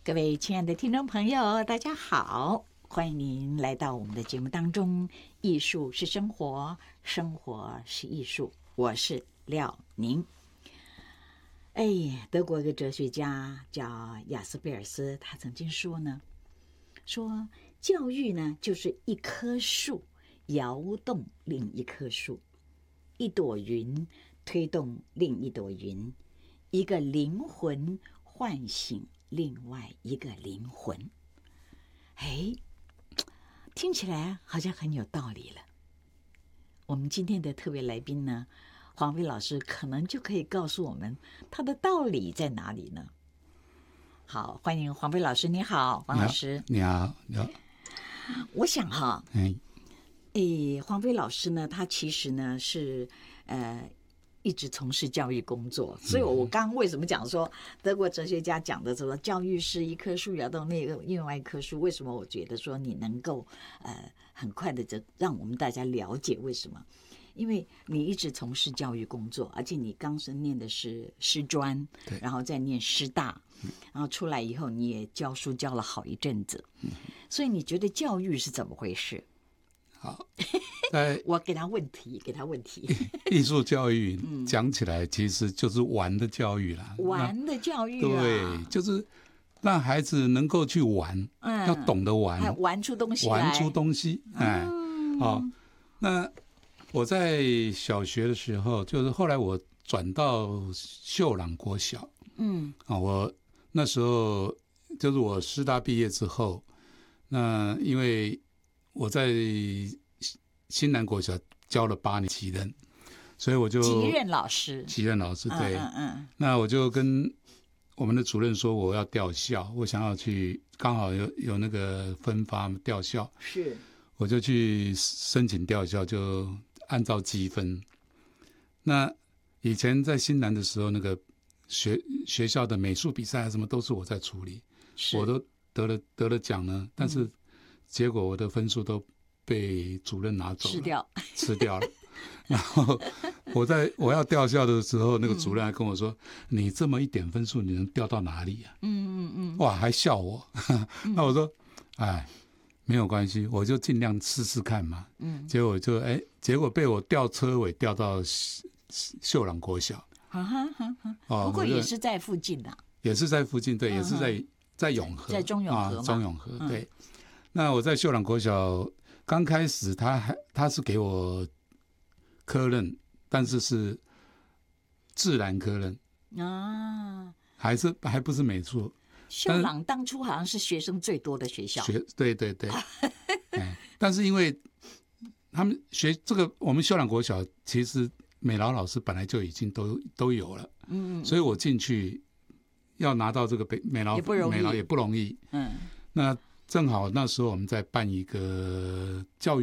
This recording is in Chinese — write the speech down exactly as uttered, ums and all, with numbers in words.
各位亲爱的听众朋友，大家好，欢迎您来到我们的节目当中。艺术是生活，生活是艺术，我是廖宁。哎，德国一个哲学家叫雅斯贝尔斯，他曾经说呢，说教育呢就是一棵树摇动另一棵树，一朵云推动另一朵云，一个灵魂唤醒另外一个灵魂。哎，听起来好像很有道理了。我们今天的特别来宾呢，黄飞老师可能就可以告诉我们他的道理在哪里呢？好，欢迎黄飞老师。你好，黄老师。 你好，你好。 我想哈， 哎， 诶，黄飞老师呢，他其实呢是呃一直从事教育工作，所以我刚刚为什么讲说德国哲学家讲的说教育是一棵树摇动那个另外一棵树，为什么我觉得说你能够呃很快的就让我们大家了解为什么？因为你一直从事教育工作，而且你刚是念的是师专，然后再念师大，然后出来以后你也教书教了好一阵子，所以你觉得教育是怎么回事？ 好，在我给他问题，给他问题。 艺术教育讲起来其实就是玩的教育啦， 玩的教育、啊， 对，就是让孩子能够去玩，嗯、要懂得玩， 还玩出东西来， 玩出东西。哎， 嗯、 好，那我在小学的时候，就是后来我转到秀朗国小，嗯，啊，我那时候就是我师大毕业之后，那因为我在新南国小教了八年级任，所以我就级任老师， 级任老师对， 嗯嗯嗯， 那我就跟我们的主任说我要调校，我想要去，刚好有有那个分发调校， 是， 我就去申请调校，就按照积分。那以前在新南的时候，那个学学校的美术比赛什么都是我在处理，我都得了得了奖呢，但是结果我的分数都被主任拿走了， 吃掉， 吃掉了。然后我在我要调校的时候，那个主任还跟我说：“嗯、你这么一点分数，你能调到哪里啊？”嗯嗯嗯，哇，还笑我。那我说：“哎，没有关系，我就尽量试试看嘛。”嗯，结果就哎，结果被我调车尾调到秀朗国小。 哈哈哈哈。哦，不过也是在附近的、啊， 也是在附近，对，也是在在永和， 在中永和嘛、 啊，中永和，对。嗯、那我在秀朗国小刚开始，他还他是给我科任，但是是自然科任啊，还是还不是美术。 秀朗当初好像是学生最多的学校， 学对对对，哎，但是因为他们学这个，我们秀朗国小其实美劳老师本来就已经都都有了，嗯，所以我进去要拿到这个美劳美劳也不容易，嗯，那正好那时候我们在办一个教育。